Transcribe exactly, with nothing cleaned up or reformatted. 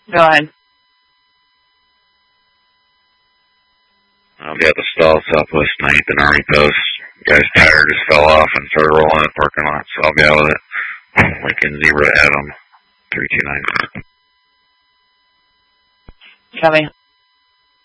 Go ahead. I'll be at the stall Southwest ninth and Army Post. Guy's tire just fell off and started rolling in the parking lot, so I'll be out with it. Lincoln Zebra Adam, three two nine. Copy.